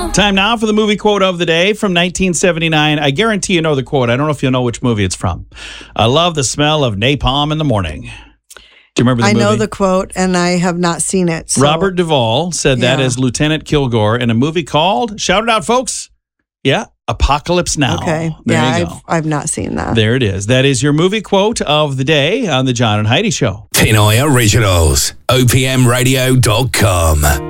Time now for the movie quote of the day from 1979. I guarantee you know the quote. I don't know if you'll know which movie it's from. I love the smell of napalm in the morning. Do you remember the movie? I know the quote, and I have not seen it. So. Robert Duvall said that as Lieutenant Kilgore in a movie called, shout it out, folks. Yeah, Apocalypse Now. Okay. There you go. I've not seen that. There it is. That is your movie quote of the day on the John and Heidi Show. Pinoy Originals. OPMradio.com.